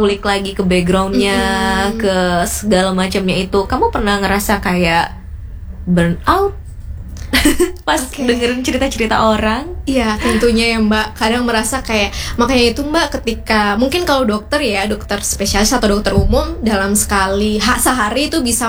ngulik lagi ke backgroundnya, ke segala macamnya itu, kamu pernah ngerasa kayak burn out pas dengerin cerita-cerita orang? Iya, tentunya ya Mbak. Kadang merasa kayak, makanya itu Mbak, ketika mungkin kalau dokter ya, dokter spesialis atau dokter umum dalam sekali sehari itu bisa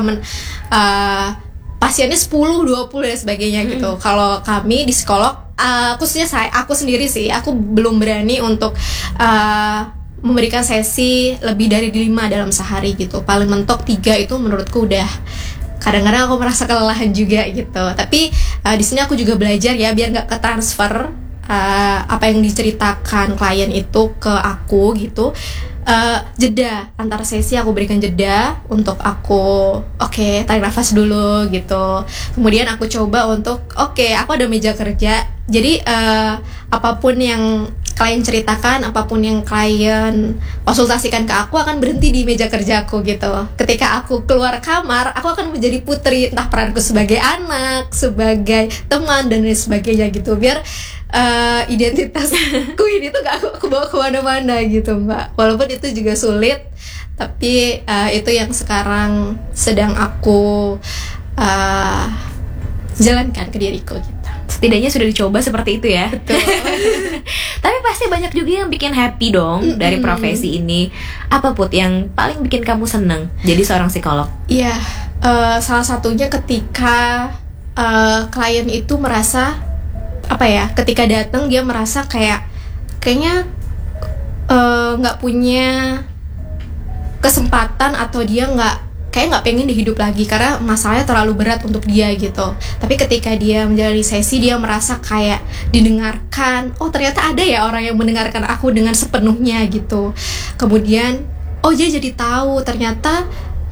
pasiennya 10, 20 dan sebagainya gitu. Kalau kami di psikolog, khususnya aku sendiri sih, aku belum berani untuk memberikan sesi lebih dari 5 dalam sehari gitu. Paling mentok 3 itu menurutku udah. Kadang-kadang aku merasa kelelahan juga gitu. Tapi di sini aku juga belajar ya, biar nggak ketransfer apa yang diceritakan klien itu ke aku gitu. Jeda antar sesi, aku berikan jeda untuk aku tarik nafas dulu gitu. Kemudian aku coba untuk aku ada meja kerja. Jadi apapun yang klien ceritakan, apapun yang klien konsultasikan ke aku akan berhenti di meja kerjaku gitu. Ketika aku keluar kamar, aku akan menjadi putri, entah peranku sebagai anak, sebagai teman dan lain sebagainya gitu. Biar identitasku ini tuh gak aku bawa kemana-mana gitu Mbak. Walaupun itu juga sulit, tapi itu yang sekarang sedang aku jalankan ke diriku gitu. Setidaknya sudah dicoba seperti itu ya. Betul. Tapi pasti banyak juga yang bikin happy dong dari profesi ini. Apa Put yang paling bikin kamu seneng jadi seorang psikolog? Iya, salah satunya ketika klien itu merasa ketika datang dia merasa kayaknya nggak punya kesempatan, atau dia nggak pengen dihidup lagi karena masalahnya terlalu berat untuk dia gitu. Tapi ketika dia menjalani sesi, dia merasa kayak didengarkan. Oh, ternyata ada ya orang yang mendengarkan aku dengan sepenuhnya gitu. Kemudian dia jadi tahu ternyata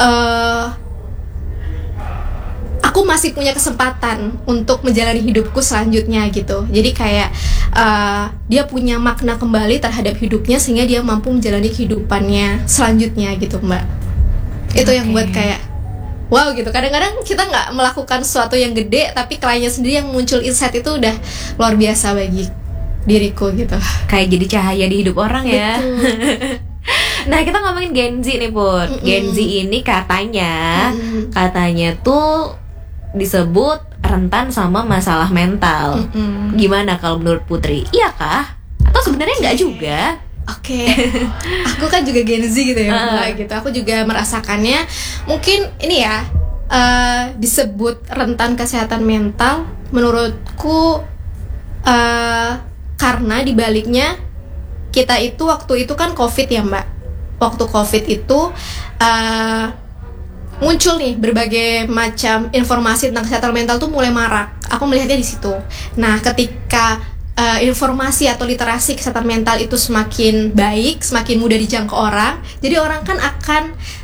aku masih punya kesempatan untuk menjalani hidupku selanjutnya gitu. Jadi kayak dia punya makna kembali terhadap hidupnya, sehingga dia mampu menjalani kehidupannya selanjutnya gitu Mbak. Itu yang buat kayak wow gitu. Kadang-kadang kita nggak melakukan sesuatu yang gede, tapi kliennya sendiri yang muncul insight itu udah luar biasa bagi diriku gitu. Kayak jadi cahaya di hidup orang ya. Nah, kita ngomongin Gen Z nih Put. Gen Z ini katanya tuh disebut rentan sama masalah mental. Gimana kalau menurut Putri? Iya kah? Atau sebenarnya nggak juga? Aku kan juga Gen Z gitu ya Mbak gitu. Aku juga merasakannya. Mungkin ini ya disebut rentan kesehatan mental. Menurutku karena dibaliknya kita itu waktu itu kan COVID ya Mbak. Waktu COVID itu muncul nih berbagai macam informasi tentang kesehatan mental tuh mulai marak. Aku melihatnya di situ. Nah, ketika informasi atau literasi kesehatan mental itu semakin baik, semakin mudah dijangkau orang, jadi orang kan akan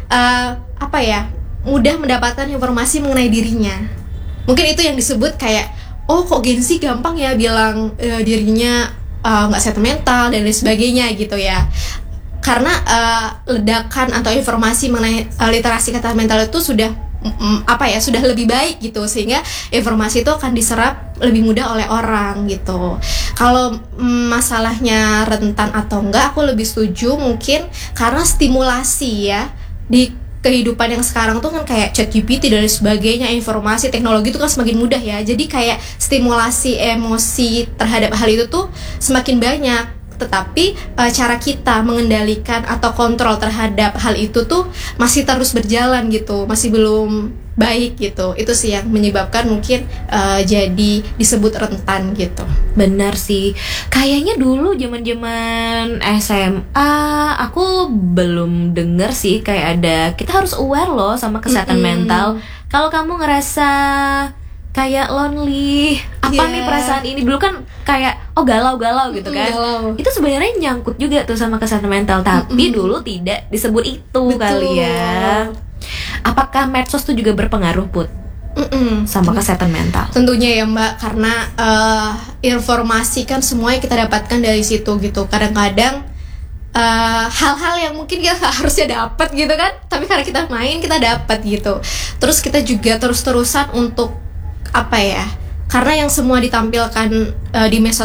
mudah mendapatkan informasi mengenai dirinya. Mungkin itu yang disebut kayak kok Gen Z gampang ya bilang dirinya nggak sehat mental dan lain sebagainya gitu ya. Karena ledakan atau informasi mengenai literasi kesehatan mental itu sudah sudah lebih baik gitu, sehingga informasi itu akan diserap lebih mudah oleh orang gitu. Kalau masalahnya rentan atau enggak, aku lebih setuju mungkin karena stimulasi ya di kehidupan yang sekarang tuh kan kayak ChatGPT dan sebagainya, informasi teknologi itu kan semakin mudah ya. Jadi kayak stimulasi emosi terhadap hal itu tuh semakin banyak. Tetapi cara kita mengendalikan atau kontrol terhadap hal itu tuh masih terus berjalan gitu, masih belum baik gitu. Itu sih yang menyebabkan mungkin jadi disebut rentan gitu. Benar sih. Kayaknya dulu zaman-zaman SMA aku belum denger sih kayak ada kita harus aware loh sama kesehatan mental. Kalau kamu ngerasa kayak lonely, nih perasaan ini dulu kan kayak galau-galau gitu kan. Galau. Itu sebenarnya nyangkut juga tuh sama kesehatan mental, tapi dulu tidak disebut itu. Betul. Kali ya. Apakah medsos tuh juga berpengaruh Put sama kesehatan mental? Tentunya ya Mbak, karena informasi kan semuanya kita dapatkan dari situ gitu. Kadang-kadang hal-hal yang mungkin kita harusnya dapat gitu kan, tapi karena kita main kita dapat gitu. Terus kita juga terus-terusan untuk karena yang semua ditampilkan di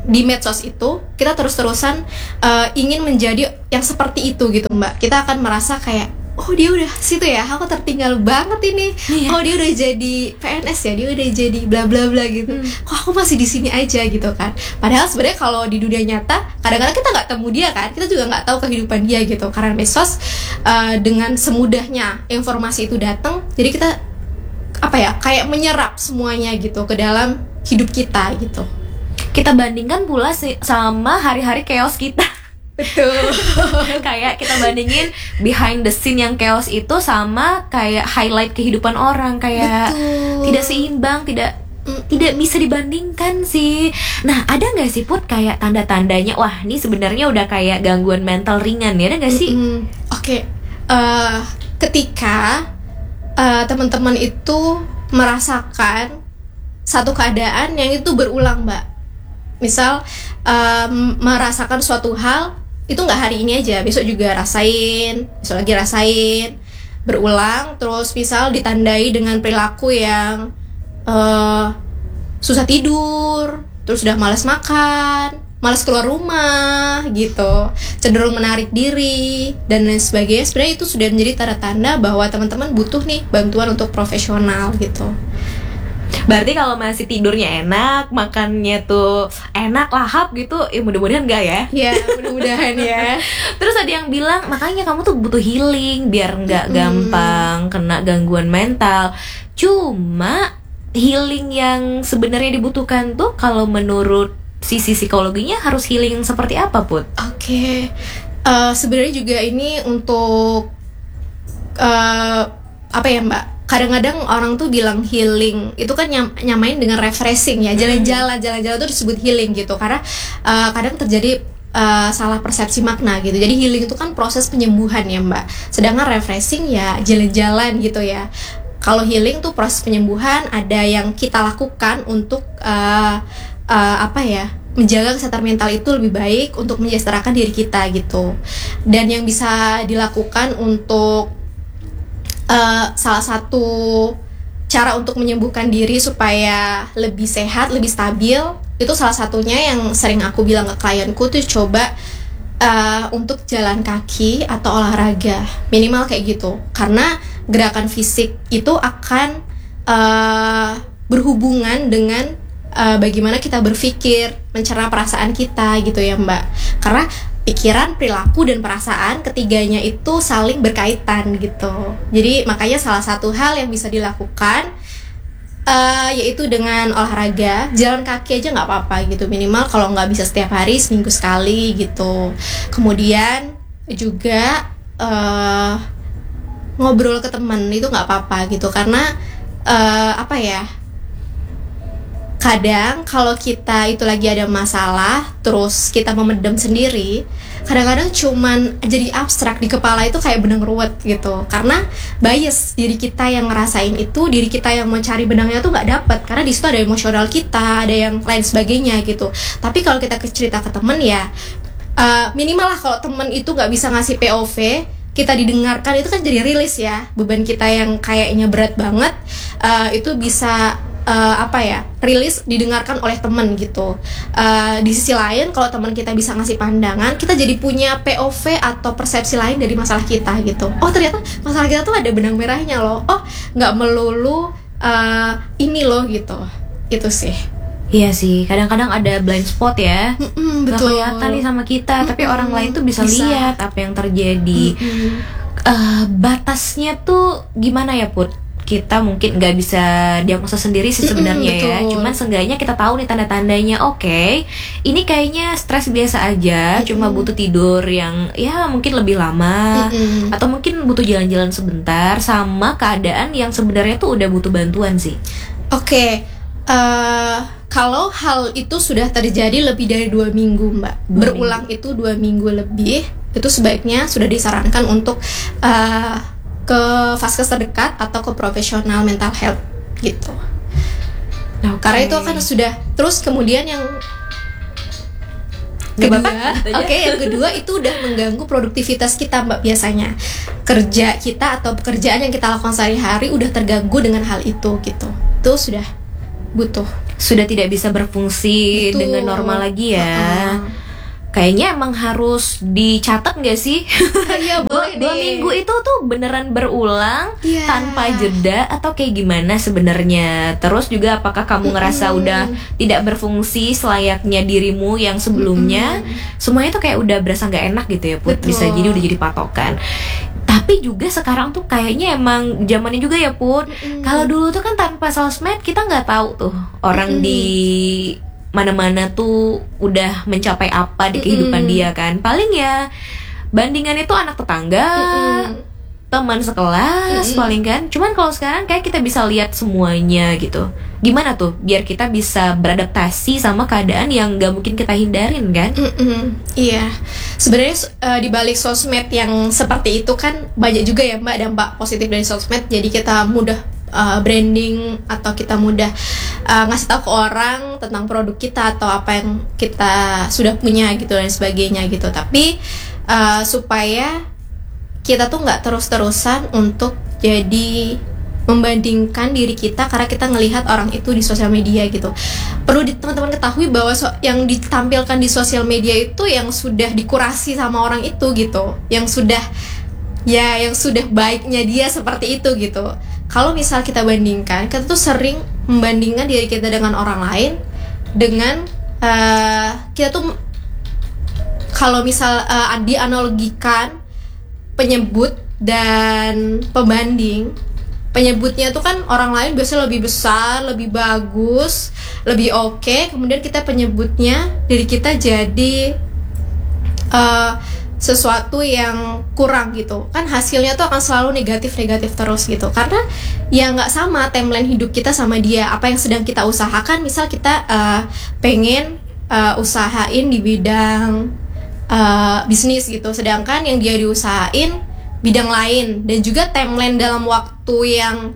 di medsos itu kita terus-terusan ingin menjadi yang seperti itu gitu Mbak. Kita akan merasa kayak, oh dia udah situ ya, aku tertinggal banget ini. Oh dia udah jadi PNS ya, dia udah jadi bla bla bla gitu. Kok aku masih di sini aja gitu kan. Padahal sebenarnya kalau di dunia nyata kadang-kadang kita nggak temu dia kan, kita juga nggak tahu kehidupan dia gitu. Karena medsos dengan semudahnya informasi itu datang, jadi kita apa ya, kayak menyerap semuanya gitu ke dalam hidup kita gitu. Kita bandingkan pula sama hari-hari chaos kita. Betul. Kayak kita bandingin behind the scene yang chaos itu sama kayak highlight kehidupan orang, kayak tidak seimbang, tidak bisa dibandingkan sih. Nah, ada nggak sih Put kayak tanda-tandanya, wah ini sebenarnya udah kayak gangguan mental ringan ya, ada nggak sih? Oke. Ketika teman-teman itu merasakan satu keadaan yang itu berulang Mbak. Misal merasakan suatu hal itu nggak hari ini aja, besok juga rasain, besok lagi rasain, berulang. Terus misal ditandai dengan perilaku yang susah tidur, terus udah malas makan, malas keluar rumah gitu, cenderung menarik diri dan lain sebagainya. Sebenarnya itu sudah menjadi tanda-tanda bahwa teman-teman butuh nih bantuan untuk profesional gitu. Berarti kalau masih tidurnya enak, makannya tuh enak, lahap gitu, mudah-mudahan enggak ya? Ya, mudah-mudahan ya. Terus ada yang bilang, makanya kamu tuh butuh healing biar nggak gampang kena gangguan mental. Cuma healing yang sebenarnya dibutuhkan tuh kalau menurut sisi psikologinya harus healing seperti apa, Put? Oke. Sebenarnya juga ini untuk apa ya Mbak? Kadang-kadang orang tuh bilang healing itu kan nyamain dengan refreshing ya, jalan-jalan tuh disebut healing gitu, karena kadang terjadi salah persepsi makna gitu. Jadi healing itu kan proses penyembuhan ya Mbak, sedangkan refreshing ya jalan-jalan gitu ya. Kalau healing tuh proses penyembuhan, ada yang kita lakukan untuk apa ya, menjaga kesehatan mental itu lebih baik untuk mensejahterakan diri kita gitu. Dan yang bisa dilakukan untuk salah satu cara untuk menyembuhkan diri supaya lebih sehat, lebih stabil, itu salah satunya yang sering aku bilang ke klienku tuh coba untuk jalan kaki atau olahraga minimal kayak gitu, karena gerakan fisik itu akan berhubungan dengan bagaimana kita berpikir, mencerna perasaan kita gitu ya Mbak. Karena pikiran, perilaku, dan perasaan ketiganya itu saling berkaitan gitu. Jadi makanya salah satu hal yang bisa dilakukan yaitu dengan olahraga, jalan kaki aja nggak apa-apa gitu, minimal kalau nggak bisa setiap hari, seminggu sekali gitu. Kemudian juga ngobrol ke teman itu nggak apa-apa gitu, karena apa ya, kadang kalau kita itu lagi ada masalah terus kita memendam sendiri, kadang-kadang cuman jadi abstrak di kepala itu kayak benang ruwet gitu, karena bias diri kita yang ngerasain itu, diri kita yang mencari benangnya tuh nggak dapet, karena di situ ada emosional kita, ada yang lain sebagainya gitu. Tapi kalau kita cerita ke temen ya minimal lah, kalau temen itu nggak bisa ngasih POV, kita didengarkan, itu kan jadi rilis ya, beban kita yang kayaknya berat banget itu bisa apa ya, rilis, didengarkan oleh teman gitu. Di sisi lain kalau teman kita bisa ngasih pandangan, kita jadi punya POV atau persepsi lain dari masalah kita gitu. Oh ternyata masalah kita tuh ada benang merahnya loh, oh nggak melulu ini loh gitu. Itu sih. Iya sih, kadang-kadang ada blind spot ya, nggak kelihatan nih sama kita, tapi orang lain tuh bisa lihat apa yang terjadi. Batasnya tuh gimana ya Put? Kita mungkin nggak bisa diagnosa sendiri sih sebenarnya ya, cuman seenggaknya kita tahu nih tanda-tandanya. Oke, ini kayaknya stres biasa aja, cuma butuh tidur yang ya mungkin lebih lama, atau mungkin butuh jalan-jalan sebentar, sama keadaan yang sebenarnya tuh udah butuh bantuan sih. Oke, kalau hal itu sudah terjadi lebih dari 2 minggu Mbak, berulang itu 2 minggu lebih, itu sebaiknya sudah disarankan untuk ke vaskes terdekat atau ke profesional mental health gitu. Karena itu akan sudah. Terus kemudian yang kedua, yang kedua itu udah mengganggu produktivitas kita Mbak. Biasanya kerja kita atau pekerjaan yang kita lakukan sehari-hari udah terganggu dengan hal itu gitu. Itu sudah butuh. sudah tidak bisa berfungsi Betul. dengan normal lagi ya. Kayaknya emang harus dicatat gak sih? Iya, boleh dua deh. minggu itu tuh beneran berulang Iya. tanpa jeda atau kayak gimana sebenarnya? Terus juga apakah kamu ngerasa udah tidak berfungsi selayaknya dirimu yang sebelumnya? Semuanya tuh kayak udah berasa gak enak gitu ya Put. Betul. Bisa jadi udah jadi patokan. Tapi juga sekarang tuh kayaknya emang zamannya juga ya Put. Kalau dulu tuh kan tanpa sosmed kita nggak tahu tuh orang di mana-mana tuh udah mencapai apa di kehidupan dia kan. Paling ya bandingan itu anak tetangga, teman sekelas paling kan. Cuman kalau sekarang kayak kita bisa lihat semuanya gitu. Gimana tuh biar kita bisa beradaptasi sama keadaan yang gak mungkin kita hindarin kan? Iya, sebenarnya di balik sosmed yang seperti itu kan banyak juga ya Mbak dampak positif dari sosmed. Jadi kita mudah branding atau kita mudah ngasih tahu ke orang tentang produk kita atau apa yang kita sudah punya gitu dan sebagainya gitu. Tapi supaya kita tuh nggak terus-terusan untuk jadi membandingkan diri kita karena kita ngelihat orang itu di sosial media gitu. Perlu teman-teman ketahui bahwa yang ditampilkan di sosial media itu yang sudah dikurasi sama orang itu gitu, yang sudah baiknya dia seperti itu gitu. Kalau misal kita bandingkan, kita tuh sering membandingkan diri kita dengan orang lain dengan kita tuh kalau misal dianalogikan penyebut dan pembanding. Penyebutnya tuh kan orang lain biasanya lebih besar, lebih bagus, lebih oke. Kemudian kita penyebutnya diri kita jadi sesuatu yang kurang gitu kan, hasilnya tuh akan selalu negatif terus gitu, karena ya nggak sama timeline hidup kita sama dia. Apa yang sedang kita usahakan, misal kita pengen usahain di bidang bisnis gitu, sedangkan yang dia diusahain bidang lain, dan juga timeline dalam waktu yang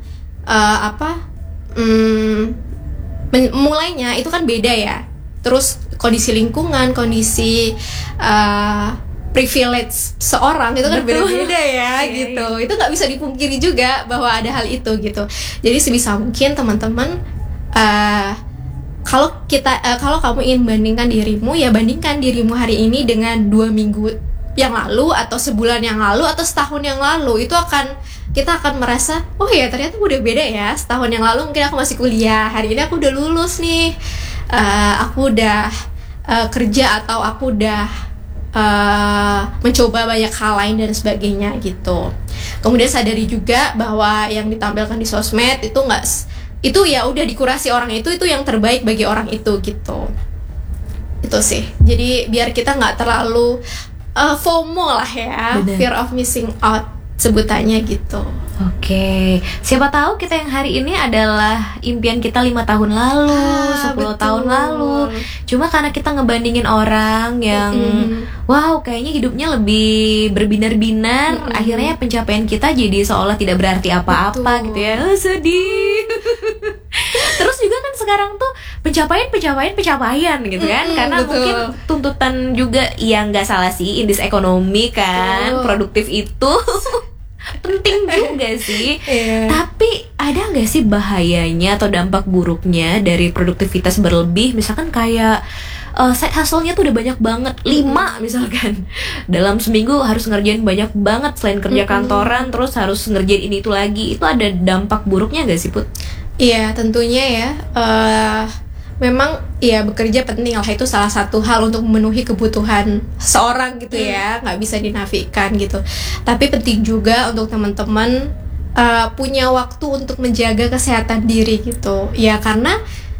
mulainya itu kan beda ya. Terus kondisi lingkungan, kondisi privilege seorang itu kan beda-beda ya gitu. Itu nggak bisa dipungkiri juga bahwa ada hal itu gitu. Jadi sebisa mungkin teman-teman kalau kamu ingin bandingkan dirimu, ya bandingkan dirimu hari ini dengan 2 minggu yang lalu atau sebulan yang lalu atau setahun yang lalu. Itu kita akan merasa, oh ya ternyata udah beda ya. Setahun yang lalu mungkin aku masih kuliah, hari ini aku udah lulus nih, aku udah kerja atau aku udah mencoba banyak hal lain dan sebagainya gitu. Kemudian sadari juga bahwa yang ditampilkan di sosmed itu ya udah dikurasi orang itu yang terbaik bagi orang itu gitu. Itu sih. Jadi biar kita nggak terlalu FOMO lah ya. Bener. Fear of missing out sebutannya gitu. Oke, siapa tahu kita yang hari ini adalah impian kita 5 tahun lalu, 10 betul. tahun lalu. Cuma karena kita ngebandingin orang yang wow, kayaknya hidupnya lebih berbinar-binar, akhirnya pencapaian kita jadi seolah tidak berarti apa-apa gitu ya. Sedih. Terus juga kan sekarang tuh pencapaian gitu kan, karena betul. mungkin tuntutan juga yang nggak salah sih, indeks ekonomi kan, produktif itu penting juga sih. Tapi ada nggak sih bahayanya atau dampak buruknya dari produktivitas berlebih? Misalkan kayak side hustle-nya tuh udah banyak banget, 5 misalkan dalam seminggu harus ngerjain banyak banget, selain kerja kantoran terus harus ngerjain ini itu lagi. Itu ada dampak buruknya nggak sih Put? Iya tentunya ya. Memang ya bekerja penting lah, itu salah satu hal untuk memenuhi kebutuhan seorang gitu ya, nggak bisa dinafikan gitu. Tapi penting juga untuk teman-teman punya waktu untuk menjaga kesehatan diri gitu ya, karena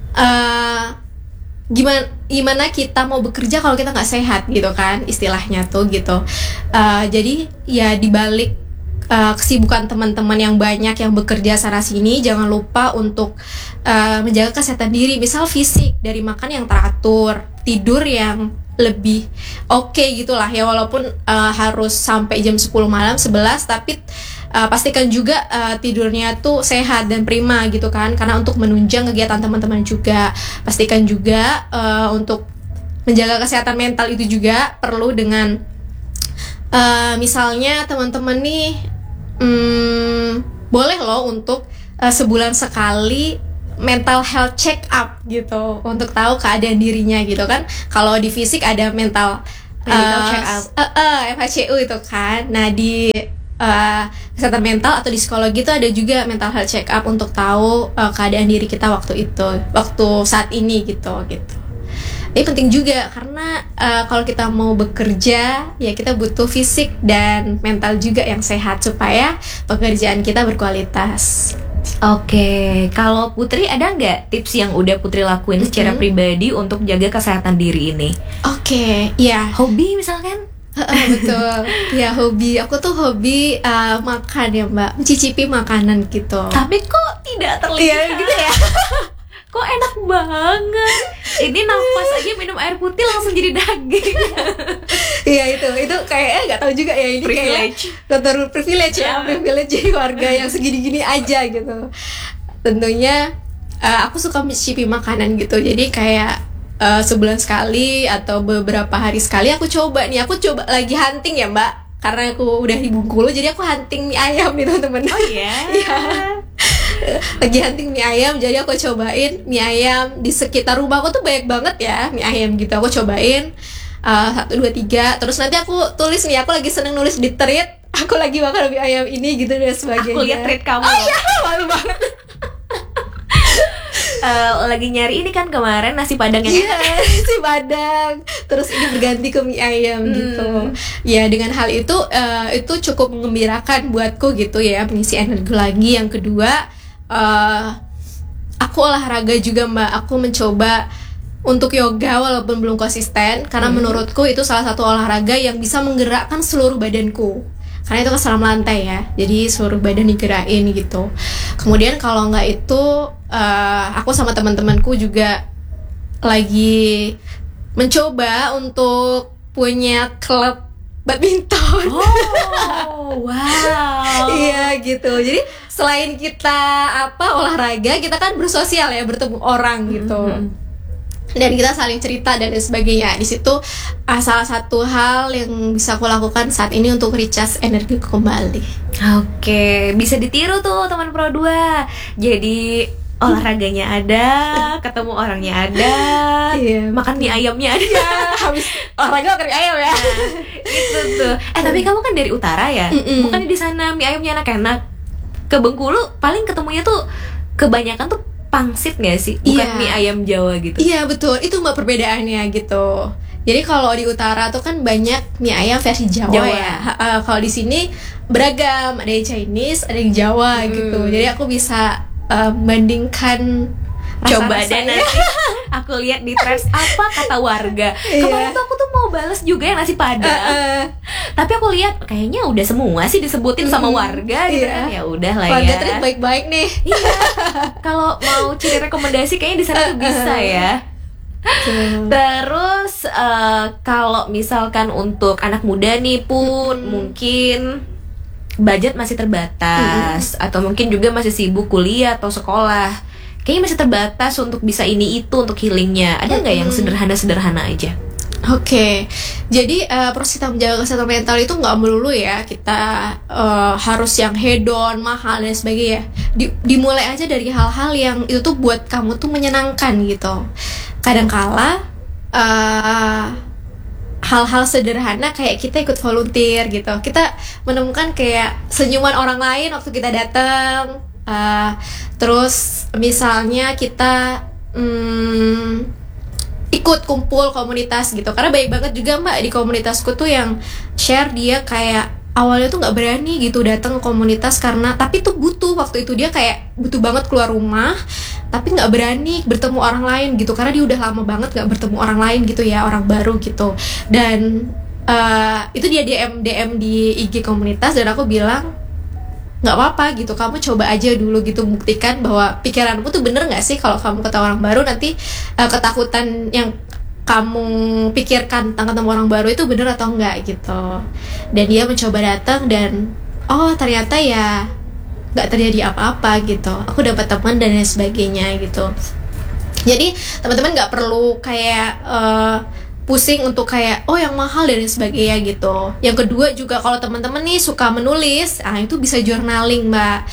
gimana kita mau bekerja kalau kita nggak sehat gitu kan, istilahnya tuh gitu. Jadi ya dibalik kesibukan teman-teman yang banyak yang bekerja sana sini, jangan lupa untuk menjaga kesehatan diri, misal fisik dari makan yang teratur, tidur yang lebih oke gitulah ya, walaupun harus sampai jam 10 malam 11, tapi pastikan juga tidurnya tuh sehat dan prima gitu kan, karena untuk menunjang kegiatan teman-teman juga. Pastikan juga untuk menjaga kesehatan mental itu juga perlu dengan misalnya teman-teman nih boleh loh untuk sebulan sekali mental health check up gitu untuk tahu keadaan dirinya gitu kan. Kalau di fisik ada mental check up, MHCU itu kan. Nah di kesehatan mental atau di psikologi itu ada juga mental health check up untuk tahu keadaan diri kita waktu saat ini gitu. Ini penting juga karena kalau kita mau bekerja ya kita butuh fisik dan mental juga yang sehat supaya pekerjaan kita berkualitas. Oke, kalau Putri ada nggak tips yang udah Putri lakuin secara pribadi untuk jaga kesehatan diri ini? Oke, ya. Hobi misalkan? Betul. Ya hobi, aku tuh hobi makan ya Mbak, mencicipi makanan gitu. Tapi kok tidak terlihat gitu ya? Kok enak banget. Ini nafas aja minum air putih langsung jadi daging. Iya itu kayaknya nggak tahu juga ya, ini privilege. Kayak privilege ya, privilege jadi warga yang segini-gini aja gitu. Tentunya aku suka mencicipi makanan gitu, jadi kayak sebulan sekali atau beberapa hari sekali aku coba lagi hunting ya Mbak, karena aku udah di Bengkulu jadi aku hunting mie ayam nih teman-teman. Oh iya. Lagi hunting mie ayam, jadi aku cobain mie ayam di sekitar rumah aku tuh banyak banget ya mie ayam gitu. Aku cobain 1, 2, 3, terus nanti aku tulis nih, aku lagi seneng nulis di tweet aku lagi makan mie ayam ini gitu dan sebagainya. Aku lihat tweet kamu. Oh iya, malu banget. Lagi nyari ini kan kemarin nasi padang yang nasi padang, terus ini berganti ke mie ayam gitu. Ya dengan hal itu cukup menggembirakan buatku gitu ya, mengisi energi lagi. Yang kedua, aku olahraga juga Mbak. Aku mencoba untuk yoga walaupun belum konsisten, karena menurutku itu salah satu olahraga yang bisa menggerakkan seluruh badanku. Karena itu keselam lantai ya, jadi seluruh badan digerakin gitu. Kemudian kalau nggak itu, aku sama teman-temanku juga lagi mencoba untuk punya klub badminton. Oh, wow. Iya gitu. Jadi selain kita olahraga, kita kan bersosial ya, bertemu orang gitu. Dan kita saling cerita dan sebagainya. Di situ salah satu hal yang bisa aku lakukan saat ini untuk recharge energi kembali. Oke, bisa ditiru tuh teman Pro 2. Jadi olahraganya ada, ketemu orangnya ada, makan mie ayamnya ada. Ya, habis olahraga makan mie ayam ya. Itu tuh. Tapi kamu kan dari utara ya? Bukan di sana mie ayamnya enak-enak. Ke Bengkulu paling ketemunya tuh kebanyakan tuh pangsit nggak sih? Bukan mie ayam Jawa gitu. Iya betul, itu Mbak perbedaannya gitu. Jadi kalau di utara tuh kan banyak mie ayam versi Jawa. Ya. Kalau di sini beragam, ada yang Chinese, ada yang Jawa gitu. Jadi aku bisa bandingkan coba deh nanti aku lihat di threads apa kata warga. Kemarin tuh aku tuh mau balas juga yang nasi padang, tapi aku lihat kayaknya udah semua sih disebutin sama warga gitu kan. Ya udah lah ya, warga thread baik-baik nih. Iya, kalau mau cari rekomendasi kayaknya di sana tuh bisa ya. Terus kalau misalkan untuk anak muda nih pun mungkin budget masih terbatas, atau mungkin juga masih sibuk kuliah atau sekolah, kayaknya masih terbatas untuk bisa ini itu untuk healingnya. Ada nggak yang sederhana-sederhana aja? Oke, jadi proses kita menjaga kesehatan mental itu nggak melulu ya kita harus yang hedon, mahal dan sebagainya. Dimulai aja dari hal-hal yang itu tuh buat kamu tuh menyenangkan gitu. Kadangkala hal-hal sederhana kayak kita ikut volunteer gitu, kita menemukan kayak senyuman orang lain waktu kita datang. Terus misalnya kita ikut kumpul komunitas gitu, karena banyak banget juga Mbak di komunitasku tuh yang share dia kayak awalnya tuh nggak berani gitu datang ke komunitas tapi tuh butuh waktu itu, dia kayak butuh banget keluar rumah tapi nggak berani bertemu orang lain gitu, karena dia udah lama banget nggak bertemu orang lain gitu ya, orang baru gitu. Dan itu dia DM di IG komunitas, dan aku bilang nggak apa-apa gitu, kamu coba aja dulu gitu, buktikan bahwa pikiranmu tuh bener nggak sih kalau kamu ketemu orang baru, nanti ketakutan yang kamu pikirkan tentang ketemu orang baru itu bener atau enggak gitu. Dan dia mencoba datang dan ternyata ya nggak terjadi apa-apa gitu, aku dapat teman dan lain sebagainya gitu. Jadi teman-teman nggak perlu kayak pusing untuk kayak yang mahal dan lain sebagainya gitu. Yang kedua juga kalau teman-teman nih suka menulis, itu bisa journaling Mbak.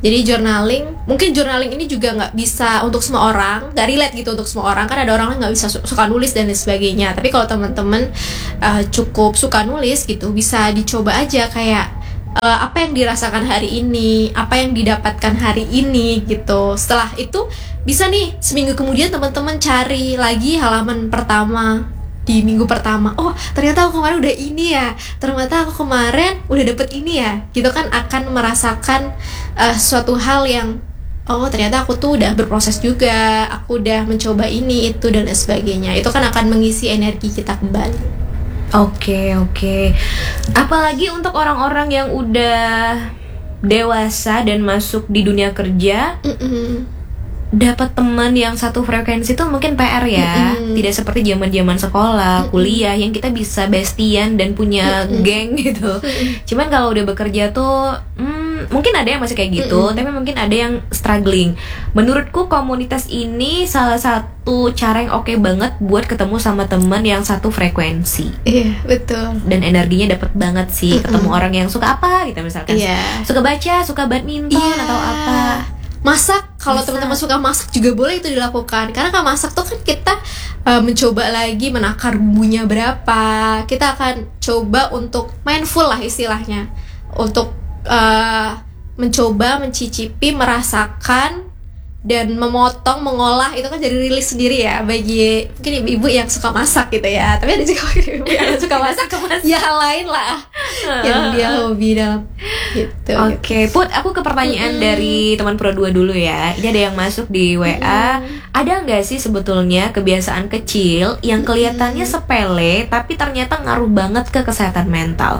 Jadi mungkin journaling ini juga nggak bisa untuk semua orang, nggak relate gitu untuk semua orang, kan ada orang yang nggak bisa suka nulis dan lain sebagainya. Tapi kalau teman-teman cukup suka nulis gitu, bisa dicoba aja kayak apa yang dirasakan hari ini, apa yang didapatkan hari ini gitu. Setelah itu bisa nih seminggu kemudian teman-teman cari lagi halaman pertama di minggu pertama. Oh, ternyata aku kemarin udah ini ya. Ternyata aku kemarin udah dapet ini ya. Gitu kan akan merasakan suatu hal yang oh, ternyata aku tuh udah berproses juga. Aku udah mencoba ini, itu dan lain sebagainya. Itu kan akan mengisi energi kita kembali. Oke. Apalagi untuk orang-orang yang udah dewasa dan masuk di dunia kerja, dapat teman yang satu frekuensi tuh mungkin PR ya. Tidak seperti zaman-zaman sekolah, kuliah yang kita bisa bestian dan punya geng gitu. Cuman kalau udah bekerja tuh mungkin ada yang masih kayak gitu, tapi mungkin ada yang struggling. Menurutku komunitas ini salah satu cara yang oke banget buat ketemu sama teman yang satu frekuensi. Iya, betul. Dan energinya dapet banget sih. Ketemu orang yang suka apa gitu misalkan. Suka baca, suka badminton atau apa. Masak, kalau teman-teman suka masak juga boleh itu dilakukan. Karena kalau masak tuh kan kita mencoba lagi menakar bumbunya berapa. Kita akan coba untuk mindful lah istilahnya, untuk mencoba, mencicipi, merasakan dan memotong, mengolah. Itu kan jadi rilis sendiri ya bagi mungkin ibu-ibu yang suka masak gitu ya. Tapi ada juga ibu yang suka masak ya hal lain lah yang dia hobi dalam gitu. Oke, Put, aku ke pertanyaan dari teman Pro 2 dulu ya. Ini ada yang masuk di WA. Ada nggak sih sebetulnya kebiasaan kecil yang kelihatannya sepele tapi ternyata ngaruh banget ke kesehatan mental?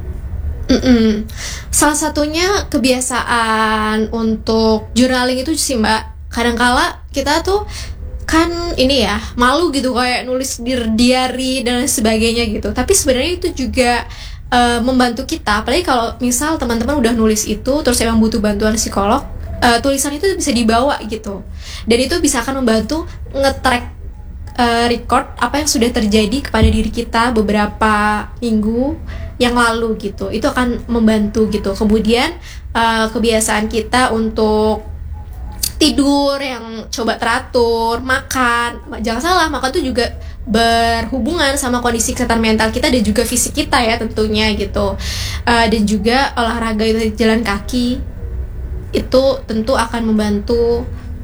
Salah satunya kebiasaan untuk journaling itu sih Mbak. Kadangkala kita tuh kan ini ya malu gitu kayak nulis di diary dan sebagainya gitu. Tapi sebenarnya itu juga membantu kita. Apalagi kalau misal teman-teman udah nulis itu terus emang butuh bantuan psikolog, tulisan itu bisa dibawa gitu. Dan itu bisa akan membantu nge-track record apa yang sudah terjadi kepada diri kita beberapa minggu yang lalu gitu. Itu akan membantu gitu. Kemudian kebiasaan kita untuk tidur yang coba teratur, makan, jangan salah, makan tuh juga berhubungan sama kondisi kesehatan mental kita dan juga fisik kita ya tentunya gitu. Dan juga olahraga itu jalan kaki itu tentu akan membantu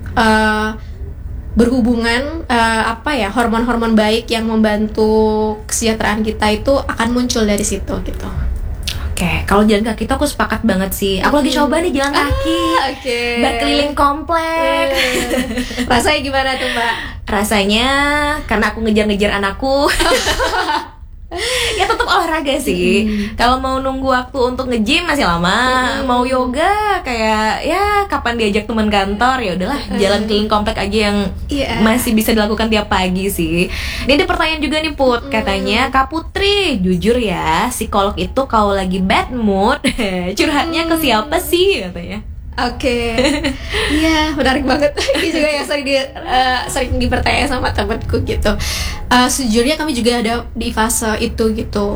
berhubungan hormon-hormon baik yang membantu kesejahteraan kita itu akan muncul dari situ gitu. Oke, kalau jalan kaki itu aku sepakat banget sih. Aku lagi coba nih jalan kaki, berkeliling komplek. Rasanya gimana tuh Mbak? Rasanya karena aku ngejar-ngejar anakku. Ya tetap olahraga sih. Kalau mau nunggu waktu untuk nge-gym masih lama. Mau yoga kayak ya kapan diajak teman kantor, ya udahlah jalan keliling komplek aja yang masih bisa dilakukan tiap pagi sih. Ini ada pertanyaan juga nih Put, katanya Kak Putri, jujur ya psikolog itu kalau lagi bad mood curhatnya ke siapa sih katanya? Oke, iya menarik banget. Ini juga yang sering dipertanyaan sama temanku gitu. Sejujurnya kami juga ada di fase itu gitu.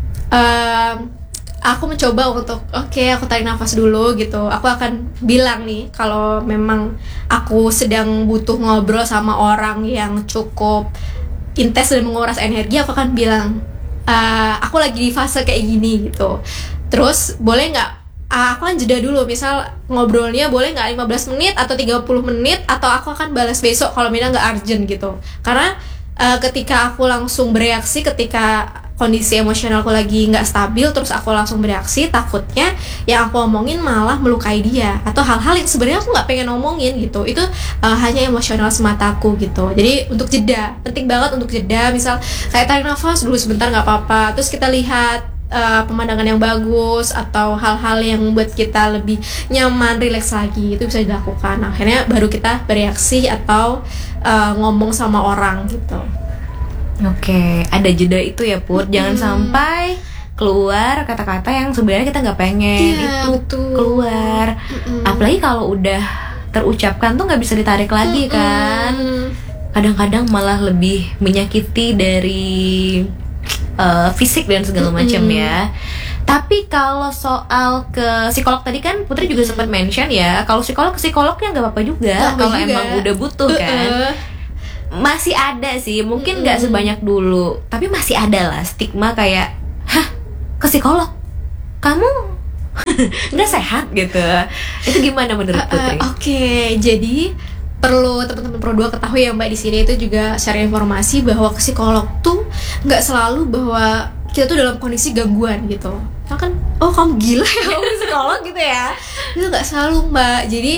Aku mencoba untuk aku tarik nafas dulu gitu. Aku akan bilang nih kalau memang aku sedang butuh ngobrol sama orang yang cukup intens dan menguras energi, aku akan bilang aku lagi di fase kayak gini gitu. Terus boleh nggak aku kan jeda dulu, misal ngobrolnya boleh nggak 15 menit atau 30 menit, atau aku akan balas besok kalau memang nggak urgent gitu. Karena ketika aku langsung bereaksi, ketika kondisi emosionalku lagi nggak stabil, terus aku langsung bereaksi, takutnya yang aku omongin malah melukai dia, atau hal-hal yang sebenarnya aku nggak pengen ngomongin gitu. Itu hanya emosional semataku gitu. Jadi untuk jeda, penting banget untuk jeda. Misal kayak tarik nafas dulu sebentar nggak apa-apa, terus kita lihat pemandangan yang bagus atau hal-hal yang membuat kita lebih nyaman, rileks lagi, itu bisa dilakukan. Akhirnya baru kita bereaksi atau ngomong sama orang gitu. Oke, ada jeda itu ya Put. Jangan sampai keluar kata-kata yang sebenarnya kita nggak pengen keluar. Apalagi kalau udah terucapkan tuh nggak bisa ditarik lagi kan. Kadang-kadang malah lebih menyakiti dari fisik dan segala macam ya. Tapi kalau soal ke psikolog tadi kan Putri juga sempat mention ya, kalau psikolog ke psikolognya nggak apa-apa juga kalau emang udah butuh kan. Masih ada sih, mungkin nggak sebanyak dulu, tapi masih ada lah stigma kayak, hah, ke psikolog, kamu nggak sehat gitu. Itu gimana menurut Putri? Oke, jadi perlu teman-teman Pro 2 ketahui ya Mbak, di sini itu juga share informasi bahwa ke psikolog tuh nggak selalu bahwa kita tuh dalam kondisi gangguan gitu. Kan, oh kamu gila ya kamu psikolog gitu ya. Itu nggak selalu Mbak. Jadi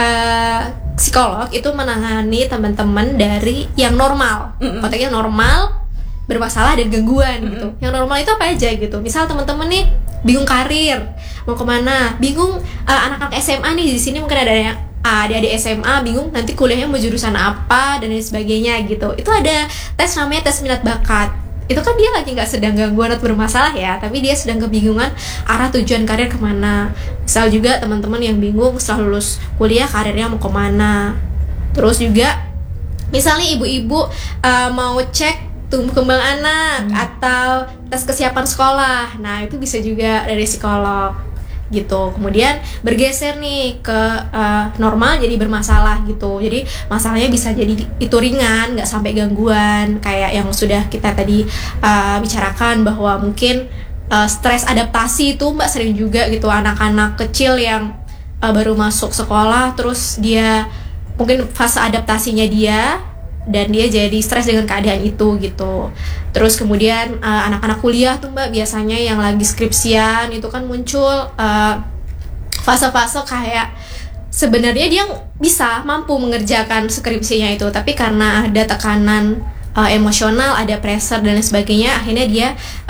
psikolog itu menangani teman-teman dari yang normal, konteksnya normal, bermasalah dan gangguan gitu. Yang normal itu apa aja gitu. Misal teman-teman nih bingung karir, mau kemana, bingung anak-anak SMA nih di sini mungkin ada yang adik-adik SMA bingung nanti kuliahnya mau jurusan apa dan lain sebagainya gitu. Itu ada tes namanya tes minat bakat. Itu kan dia lagi nggak sedang gangguan atau bermasalah ya, tapi dia sedang kebingungan arah tujuan karir kemana. Misal juga teman-teman yang bingung setelah lulus kuliah karirnya mau kemana. Terus juga misalnya ibu-ibu mau cek tumbuh kembang anak atau tes kesiapan sekolah, nah itu bisa juga dari psikolog gitu. Kemudian bergeser nih ke normal jadi bermasalah gitu. Jadi masalahnya bisa jadi itu ringan, nggak sampai gangguan kayak yang sudah kita tadi bicarakan, bahwa mungkin stres adaptasi itu Mbak sering juga gitu, anak-anak kecil yang baru masuk sekolah terus dia mungkin fase adaptasinya dia dan dia jadi stres dengan keadaan itu gitu. Terus kemudian anak-anak kuliah tuh Mbak biasanya yang lagi skripsian itu kan muncul fase-fase kayak sebenarnya dia bisa mampu mengerjakan skripsinya itu, tapi karena ada tekanan emosional, ada pressure dan lain sebagainya, akhirnya dia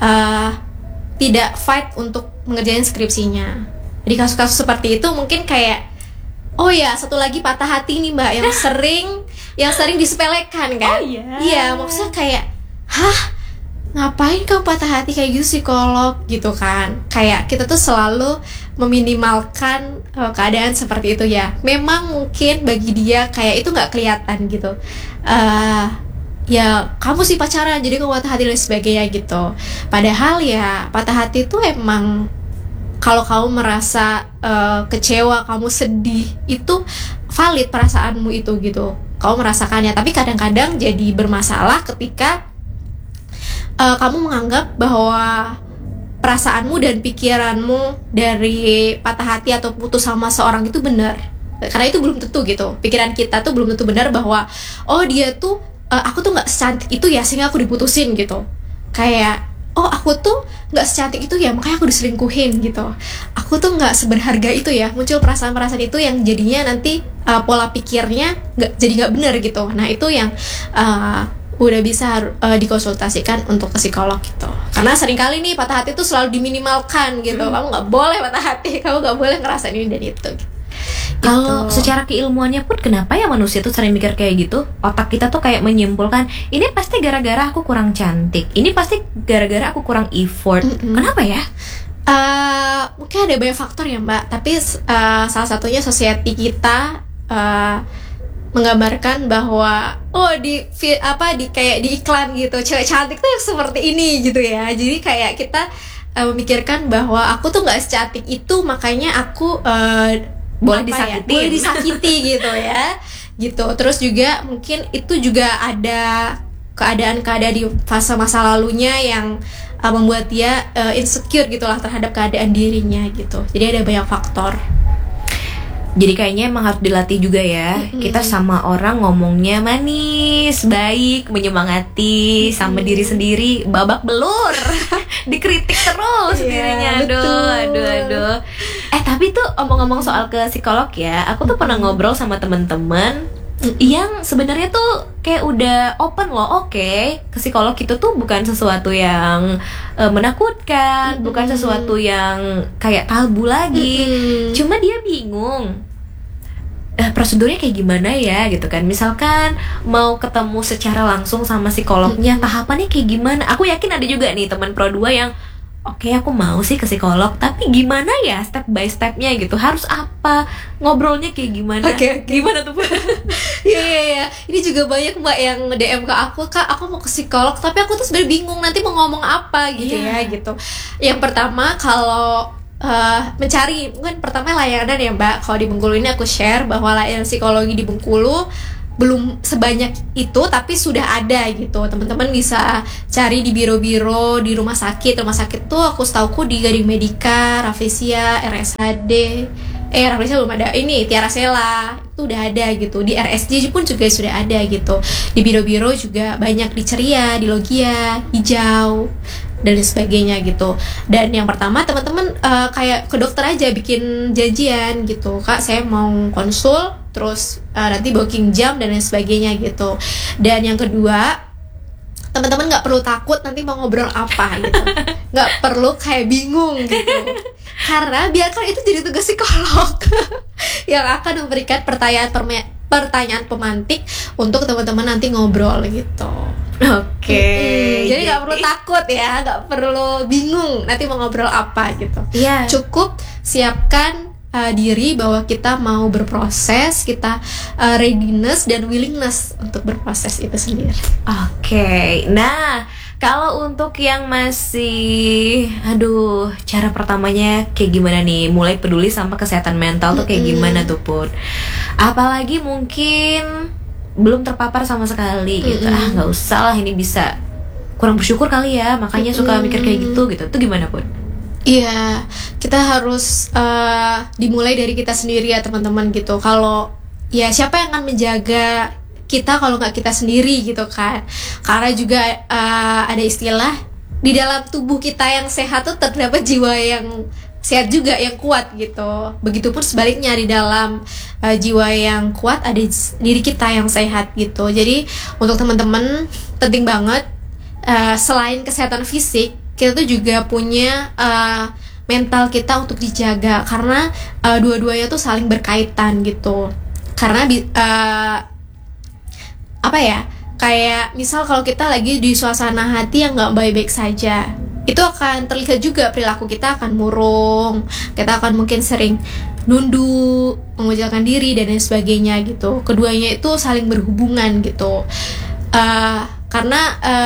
tidak fight untuk mengerjakan skripsinya. Jadi kasus-kasus seperti itu mungkin kayak, oh ya satu lagi patah hati nih Mbak yang sering disepelekan kan. Oh iya. Iya, maksudnya kayak, hah, ngapain kamu patah hati kayak gitu psikolog gitu kan. Kayak kita tuh selalu meminimalkan keadaan seperti itu ya. Memang mungkin bagi dia kayak itu nggak kelihatan gitu. Ya kamu sih pacaran jadi kamu patah hati dan sebagainya gitu. Padahal ya patah hati itu emang kalau kamu merasa kecewa, kamu sedih, itu valid perasaanmu itu gitu. Kamu merasakannya, tapi kadang-kadang jadi bermasalah ketika kamu menganggap bahwa perasaanmu dan pikiranmu dari patah hati atau putus sama seorang itu benar. Karena itu belum tentu gitu. Pikiran kita tuh belum tentu benar bahwa oh dia tuh aku tuh nggak secantik itu ya sehingga aku diputusin gitu. Kayak oh aku tuh nggak secantik itu ya makanya aku diselingkuhin gitu. Aku tuh nggak seberharga itu ya. Muncul perasaan-perasaan itu yang jadinya nanti pola pikirnya jadi nggak benar gitu. Nah itu yang udah bisa dikonsultasikan untuk ke psikolog gitu. Karena seringkali nih patah hati tuh selalu diminimalkan gitu. Kamu nggak boleh patah hati, kamu nggak boleh ngerasain ini dan itu gitu. Kalau secara keilmuannya pun kenapa ya manusia tuh sering mikir kayak gitu? Otak kita tuh kayak menyimpulkan ini pasti gara-gara aku kurang cantik, ini pasti gara-gara aku kurang effort. Kenapa ya? Mungkin ada banyak faktor ya Mbak. Tapi salah satunya society kita menggambarkan bahwa oh di kayak di iklan gitu cewek cantik tuh yang seperti ini gitu ya. Jadi kayak kita memikirkan bahwa aku tuh nggak secantik itu makanya aku boleh disakiti gitu ya gitu. Terus juga mungkin itu juga ada keadaan-keadaan di fase masa lalunya yang membuat dia insecure gitulah terhadap keadaan dirinya gitu. Jadi ada banyak faktor. Jadi kayaknya emang harus dilatih juga ya. Kita sama orang ngomongnya manis, baik, menyemangati, sama diri sendiri babak belur. Dikritik terus dirinya. Aduh. Tapi tuh omong-ngomong soal ke psikolog ya, aku tuh pernah ngobrol sama teman-teman yang sebenarnya tuh kayak udah open loh. Oke, ke psikolog itu tuh bukan sesuatu yang menakutkan, bukan sesuatu yang kayak tabu lagi. Cuma dia bingung prosedurnya kayak gimana ya gitu kan. Misalkan mau ketemu secara langsung sama psikolognya, tahapannya kayak gimana. Aku yakin ada juga nih teman Pro 2 yang oke, aku mau sih ke psikolog, tapi gimana ya step by stepnya gitu, harus apa, ngobrolnya kayak gimana. Oke. Gimana tuh? Iya. Ini juga banyak mbak yang DM ke aku, kak aku mau ke psikolog tapi aku tuh sebenarnya bingung nanti mau ngomong apa gitu ya gitu. Yang pertama kalau mencari, mungkin pertama layanan ya mbak. Kalau di Bengkulu ini aku share bahwa layanan psikologi di Bengkulu belum sebanyak itu tapi sudah ada gitu. Teman-teman bisa cari di biro-biro, di rumah sakit. Rumah sakit tuh aku setauku di Gading Medika, Rafflesia, RSHD. Rafflesia belum ada. Ini Tiara Sela itu udah ada gitu. Di RSJ pun juga sudah ada gitu. Di biro-biro juga banyak, di Ceria, di Logia, Hijau dan sebagainya gitu. Dan yang pertama teman-teman kayak ke dokter aja, bikin janjian gitu, kak saya mau konsul, terus nanti booking jam dan lain sebagainya gitu. Dan yang kedua, teman-teman nggak perlu takut nanti mau ngobrol apa gitu, nggak perlu kayak bingung gitu, karena biarkan itu jadi tugas psikolog yang akan memberikan pertanyaan pemantik untuk teman-teman nanti ngobrol gitu. Oke. Jadi nggak perlu takut ya, nggak perlu bingung nanti mau ngobrol apa gitu. Iya. Cukup siapkan diri bahwa kita mau berproses, kita readiness dan willingness untuk berproses itu sendiri. Oke. Nah, kalau untuk yang masih cara pertamanya kayak gimana nih? Mulai peduli sama kesehatan mental tuh kayak gimana tuh Put? Apalagi mungkin belum terpapar sama sekali gitu. Nggak usah lah, ini bisa kurang bersyukur kali ya, makanya suka mikir kayak gitu. Itu gimana Put? Iya, kita harus dimulai dari kita sendiri ya teman-teman gitu. Kalau ya siapa yang akan menjaga kita kalau nggak kita sendiri gitu kan? Karena juga ada istilah di dalam tubuh kita yang sehat tuh terdapat jiwa yang sehat juga, yang kuat gitu. Begitupun sebaliknya, di dalam jiwa yang kuat ada diri kita yang sehat gitu. Jadi untuk teman-teman penting banget selain kesehatan fisik, kita tuh juga punya mental kita untuk dijaga, karena dua-duanya tuh saling berkaitan gitu. Karena kayak misal kalau kita lagi di suasana hati yang nggak baik-baik saja, itu akan terlihat juga, perilaku kita akan murung, kita akan mungkin sering nunduk, mengucilkan diri dan lain sebagainya gitu. Keduanya itu saling berhubungan gitu. Karena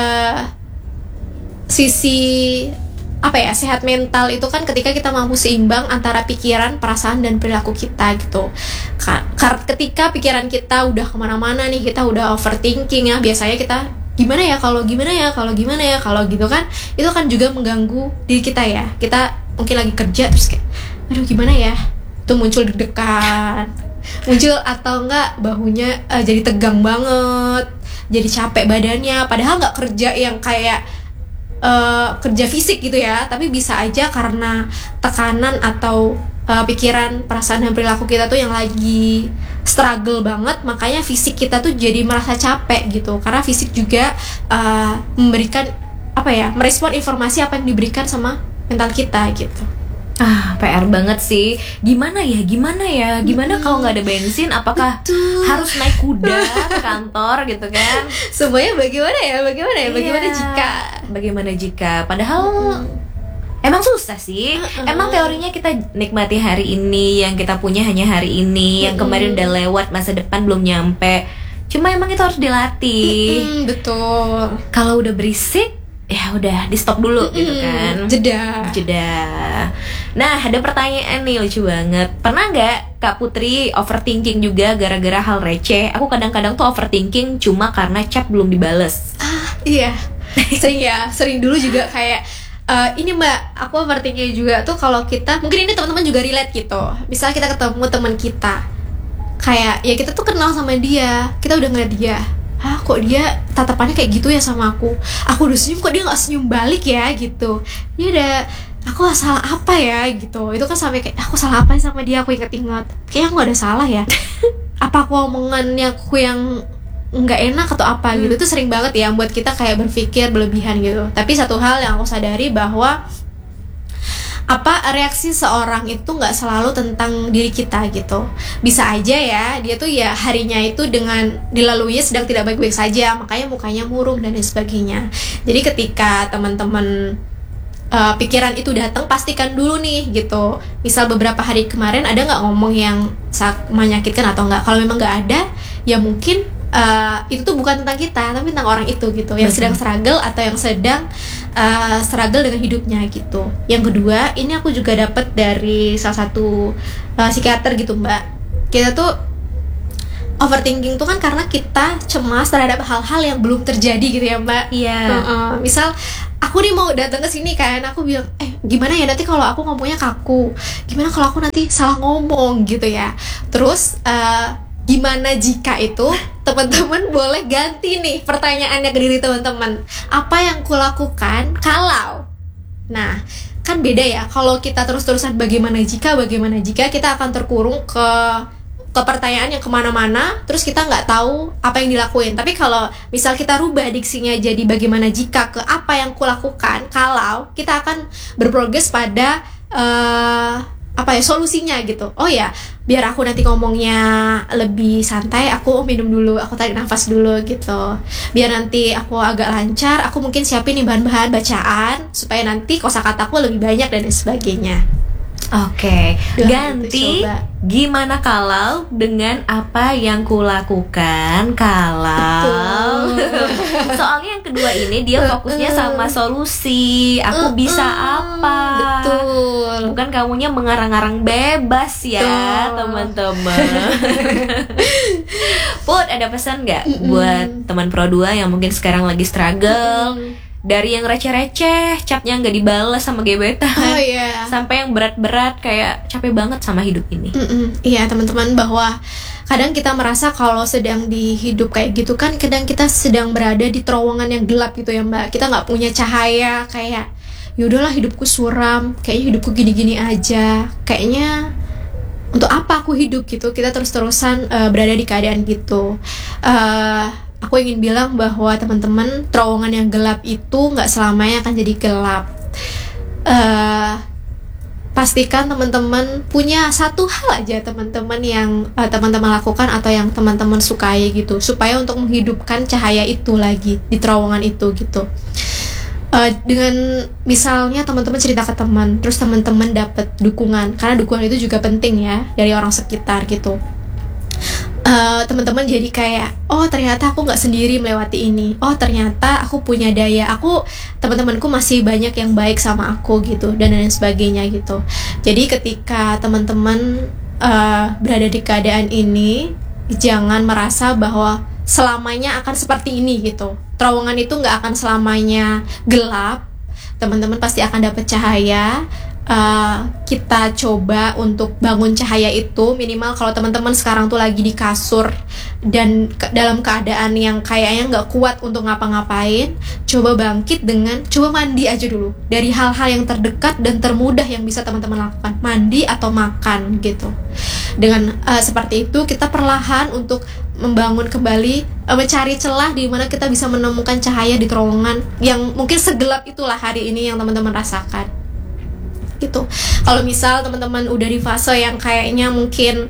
sisi sehat mental itu kan ketika kita mampu seimbang antara pikiran, perasaan dan perilaku kita gitu. Ketika pikiran kita udah kemana-mana nih, kita udah overthinking ya, biasanya kita gimana ya kalau gitu kan, itu kan juga mengganggu diri kita ya. Kita mungkin lagi kerja terus kayak aduh gimana ya, itu muncul deg-degan, muncul atau enggak bahunya jadi tegang banget, jadi capek badannya, padahal nggak kerja yang kayak kerja fisik gitu ya, tapi bisa aja karena tekanan atau pikiran, perasaan dan perilaku kita tuh yang lagi struggle banget, makanya fisik kita tuh jadi merasa capek gitu. Karena fisik juga memberikan merespon informasi apa yang diberikan sama mental kita gitu. PR banget sih. Gimana kalau nggak ada bensin? Apakah harus naik kuda ke kantor gitu kan? Semuanya bagaimana jika padahal emang susah sih. Emang teorinya kita nikmati hari ini, yang kita punya hanya hari ini, yang kemarin udah lewat, masa depan belum nyampe. Cuma emang itu harus dilatih. Betul. Kalau udah berisik, ya udah di stop dulu gitu kan. Jeda. Nah, ada pertanyaan nih lucu banget. Pernah nggak Kak Putri overthinking juga gara-gara hal receh? Aku kadang-kadang tuh overthinking cuma karena chat belum dibales. Iya. Sering dulu juga kayak ini mbak, aku overthinking juga tuh kalau kita, mungkin ini teman-teman juga relate gitu. Misalnya kita ketemu teman kita, kayak ya kita tuh kenal sama dia, kita udah ngeliat dia, kok dia tatapannya kayak gitu ya sama aku udah senyum kok dia nggak senyum balik ya gitu. Ya udah, aku salah apa ya gitu. Itu kan sampai kayak aku salah apa sama dia, aku inget-inget kayaknya aku gak ada salah ya. Apa aku omongannya aku yang nggak enak atau apa gitu. Itu sering banget ya buat kita kayak berpikir berlebihan gitu. Tapi satu hal yang aku sadari bahwa reaksi seorang itu nggak selalu tentang diri kita gitu. Bisa aja ya dia tuh ya harinya itu dengan dilaluinya sedang tidak baik-baik saja, makanya mukanya murung dan lain sebagainya. Jadi ketika teman-teman pikiran itu datang, pastikan dulu nih gitu. Misal beberapa hari kemarin ada nggak ngomong yang menyakitkan atau nggak. Kalau memang nggak ada, ya mungkin itu tuh bukan tentang kita, tapi tentang orang itu gitu, yang sedang struggle atau yang sedang struggle dengan hidupnya gitu. Yang kedua, ini aku juga dapat dari salah satu psikiater gitu Mbak. Kita tuh overthinking tuh kan karena kita cemas terhadap hal-hal yang belum terjadi gitu ya Mbak. Iya. Misal aku nih mau datang ke sini kan, aku bilang gimana ya nanti kalau aku ngomongnya kaku, gimana kalau aku nanti salah ngomong gitu ya. Terus gimana jika itu teman-teman boleh ganti nih pertanyaannya ke diri teman-teman, apa yang kulakukan kalau, nah kan beda ya kalau kita terus-terusan bagaimana jika kita akan terkurung ke pertanyaan yang kemana-mana, terus kita nggak tahu apa yang dilakuin. Tapi kalau misal kita rubah diksinya jadi bagaimana jika ke apa yang kulakukan kalau, kita akan berprogres pada solusinya gitu. Oh ya, biar aku nanti ngomongnya lebih santai, aku minum dulu, aku tarik nafas dulu gitu. Biar nanti aku agak lancar, aku mungkin siapin nih bahan-bahan bacaan supaya nanti kosakataku lebih banyak dan sebagainya. Oke, ganti coba. Gimana kalau dengan apa yang kulakukan kalau. Soalnya yang kedua ini dia fokusnya sama solusi. Aku bisa apa? Betul. Bukan kamunya mengarang-arang bebas ya, teman-teman. Put, ada pesan nggak buat teman Pro 2 yang mungkin sekarang lagi struggle? Dari yang receh-receh, chatnya nggak dibalas sama gebetan, sampai yang berat-berat kayak capek banget sama hidup ini. Iya teman-teman, bahwa kadang kita merasa kalau sedang di hidup kayak gitu kan, kadang kita sedang berada di terowongan yang gelap gitu ya Mbak. Kita nggak punya cahaya, kayak yaudahlah hidupku suram, kayaknya hidupku gini-gini aja, kayaknya untuk apa aku hidup gitu. Kita terus-terusan berada di keadaan gitu. Aku ingin bilang bahwa teman-teman, terowongan yang gelap itu nggak selamanya akan jadi gelap. Pastikan teman-teman punya satu hal aja teman-teman yang teman-teman lakukan atau yang teman-teman sukai gitu, supaya untuk menghidupkan cahaya itu lagi di terowongan itu gitu. Dengan misalnya teman-teman cerita ke teman, terus teman-teman dapat dukungan, karena dukungan itu juga penting ya dari orang sekitar gitu. Teman-teman jadi kayak, oh ternyata aku nggak sendiri melewati ini, oh ternyata aku punya daya, teman-temanku masih banyak yang baik sama aku gitu, dan lain sebagainya gitu. Jadi ketika teman-teman berada di keadaan ini, jangan merasa bahwa selamanya akan seperti ini gitu. Terowongan itu nggak akan selamanya gelap, teman-teman pasti akan dapat cahaya. Kita coba untuk bangun cahaya itu. Minimal kalau teman-teman sekarang tuh lagi di kasur dan dalam keadaan yang kayaknya nggak kuat untuk ngapa-ngapain, coba bangkit dengan coba mandi aja dulu dari hal-hal yang terdekat dan termudah yang bisa teman-teman lakukan, mandi atau makan gitu. Dengan seperti itu kita perlahan untuk membangun kembali, mencari celah di mana kita bisa menemukan cahaya di terowongan yang mungkin segelap itulah hari ini yang teman-teman rasakan gitu. Kalau misal teman-teman udah di fase yang kayaknya mungkin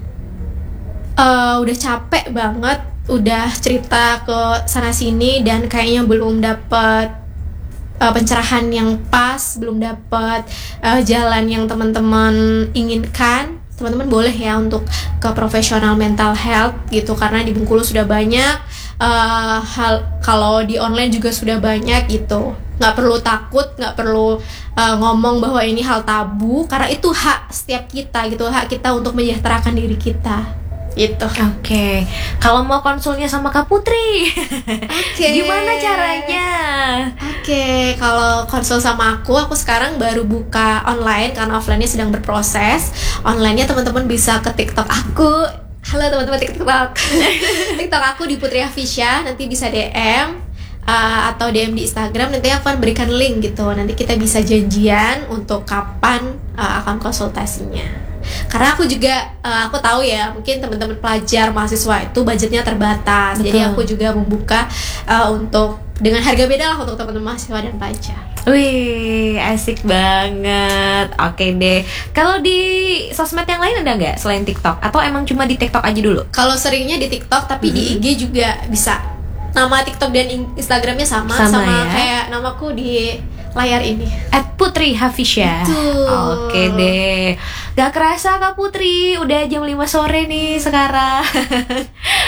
udah capek banget, udah cerita ke sana sini dan kayaknya belum dapet pencerahan yang pas, belum dapet jalan yang teman-teman inginkan, teman-teman boleh ya untuk ke profesional mental health gitu, karena di Bengkulu sudah banyak, kalau di online juga sudah banyak gitu. Nggak perlu takut, nggak perlu ngomong bahwa ini hal tabu, karena itu hak setiap kita gitu, hak kita untuk menyejahterakan diri kita gitu. Oke. Kalau mau konsulnya sama Kak Putri, gimana caranya? Oke, kalau konsul sama aku sekarang baru buka online karena offline-nya sedang berproses. Online-nya teman-teman bisa ke TikTok aku. Halo teman-teman TikTok. TikTok aku di Putri Afisya, nanti bisa DM atau DM di Instagram, nanti aku akan berikan link gitu. Nanti kita bisa janjian untuk kapan akan konsultasinya. Karena aku juga aku tahu ya, mungkin teman-teman pelajar mahasiswa itu budgetnya terbatas. Betul. Jadi aku juga membuka untuk dengan harga beda lah untuk teman-teman mahasiswa dan pelajar. Wih, asik banget. Oke deh. Kalau di sosmed yang lain ada nggak selain TikTok? Atau emang cuma di TikTok aja dulu? Kalau seringnya di TikTok, tapi di IG juga bisa. Nama TikTok dan Instagramnya sama ya? Kayak namaku di layar ini, @Putri-Hafisya. Oke deh. Gak kerasa Kak Putri, udah jam 5 sore nih sekarang.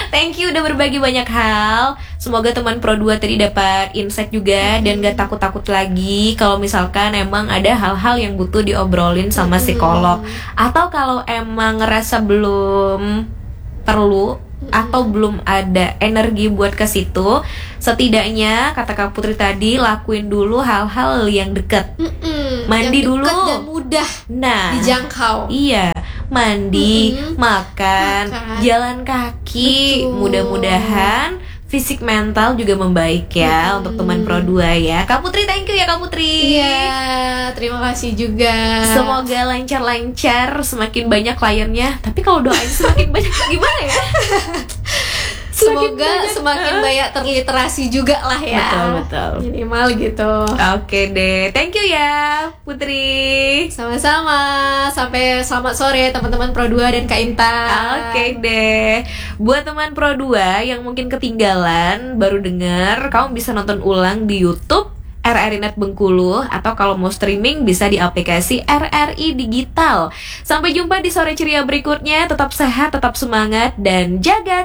Thank you udah berbagi banyak hal. Semoga teman Pro 2 tadi dapat insight juga dan gak takut-takut lagi kalau misalkan emang ada hal-hal yang butuh diobrolin sama psikolog. Atau kalau emang ngerasa belum perlu atau belum ada energi buat ke situ, setidaknya kata Kak Putri tadi lakuin dulu hal-hal yang deket. Mandi yang deket dulu dan mudah dijangkau. Iya, mandi, makan, jalan kaki. Betul. Mudah-mudahan fisik mental juga membaik ya untuk teman Pro 2 ya. Kak Putri, thank you ya Kak Putri. Iya, terima kasih juga. Semoga lancar-lancar, semakin banyak kliennya. Tapi kalau doain semakin banyak gimana ya? Semoga semakin banyak terliterasi juga lah ya. Betul. Minimal gitu. Oke deh, thank you ya Putri. Sama-sama. Sampai selamat sore teman-teman Pro 2 dan Kak Intan. Oke deh. Buat teman Pro 2 yang mungkin ketinggalan baru denger, kamu bisa nonton ulang di YouTube RRI Net Bengkulu, atau kalau mau streaming bisa di aplikasi RRI Digital. Sampai jumpa di sore ceria berikutnya. Tetap sehat, tetap semangat, dan jaga